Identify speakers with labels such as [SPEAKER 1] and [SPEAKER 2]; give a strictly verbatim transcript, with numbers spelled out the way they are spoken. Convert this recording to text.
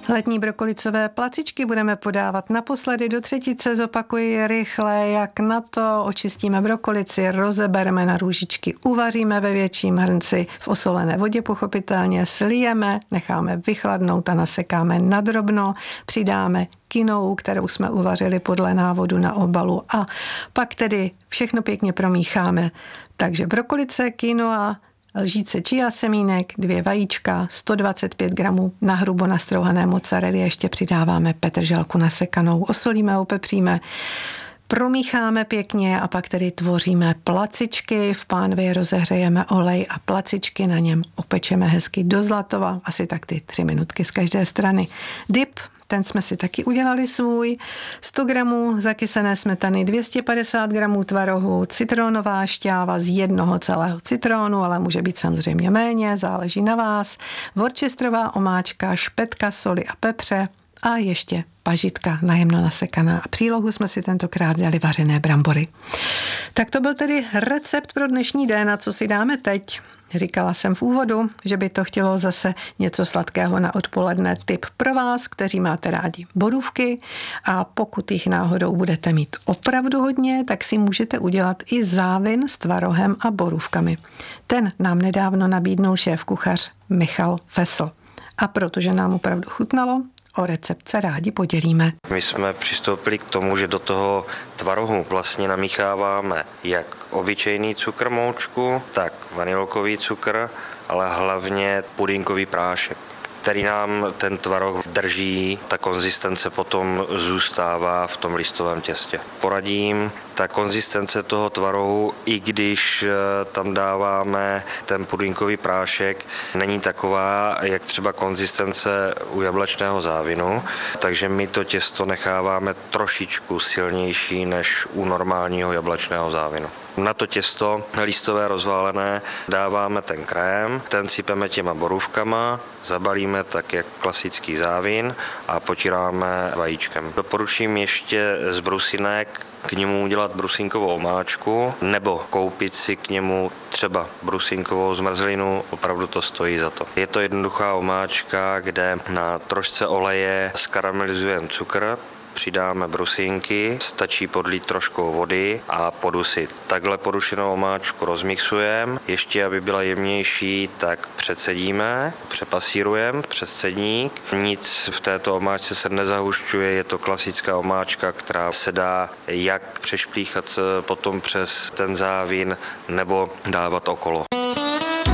[SPEAKER 1] Letní brokolicové placičky budeme podávat naposledy do třetice. Zopakuji rychle, jak na to. Očistíme brokolici, rozebereme na růžičky, uvaříme ve větším hrnci v osolené vodě pochopitelně, slijeme, necháme vychladnout a nasekáme nadrobno, přidáme kinou, kterou jsme uvařili podle návodu na obalu a pak tedy všechno pěkně promícháme. Takže brokolice, quinoa, lžíce chia semínek, dvě vajíčka, sto dvacet pět gramů nahrubo nastrouhané mozzarelly, ještě přidáváme petrželku nasekanou, osolíme, opepříme, promícháme pěkně a pak tedy tvoříme placičky. V pánvi rozehřejeme olej a placičky na něm opečeme hezky do zlatova, asi tak ty tři minutky z každé strany. Dip, ten jsme si taky udělali svůj, sto gramů zakysené smetany, dvě stě padesát gramů tvarohu, citronová šťáva z jednoho celého citronu, ale může být samozřejmě méně, záleží na vás, worcesterová omáčka, špetka soli a pepře a ještě pažitka najemno nasekaná. A přílohu jsme si tentokrát dali vařené brambory. Tak to byl tedy recept pro dnešní den. A co si dáme teď? Říkala jsem v úvodu, že by to chtělo zase něco sladkého na odpoledne. Tip pro vás, kteří máte rádi borůvky, a pokud jich náhodou budete mít opravdu hodně, tak si můžete udělat i závin s tvarohem a borůvkami. Ten nám nedávno nabídnul šéf kuchař Michal Fesl. A protože nám opravdu chutnalo, o recept se rádi podělíme.
[SPEAKER 2] My jsme přistoupili k tomu, že do toho tvarohu vlastně namícháváme jak obyčejný cukr moučku, tak vanilkový cukr, ale hlavně pudinkový prášek, který nám ten tvaroh drží, ta konzistence potom zůstává v tom listovém těstě. Poradím, ta konzistence toho tvarohu, i když tam dáváme ten pudinkový prášek, není taková, jak třeba konzistence u jablečného závinu, takže my to těsto necháváme trošičku silnější než u normálního jablečného závinu. Na to těsto listové rozválené dáváme ten krém, ten sypeme těma borůvkama, zabalíme tak jak klasický závin a potíráme vajíčkem. Doporučím ještě z brusinek k němu udělat brusinkovou omáčku nebo koupit si k němu třeba brusinkovou zmrzlinu, opravdu to stojí za to. Je to jednoduchá omáčka, kde na trošce oleje skaramelizujeme cukr, přidáme brusinky, stačí podlít trošku vody a podusit. Takhle podušenou omáčku rozmixujeme, ještě aby byla jemnější, tak předsedíme, přepasírujeme přes cedník. Nic v této omáčce se nezahušťuje, je to klasická omáčka, která se dá jak přešplíchat potom přes ten závin nebo dávat okolo.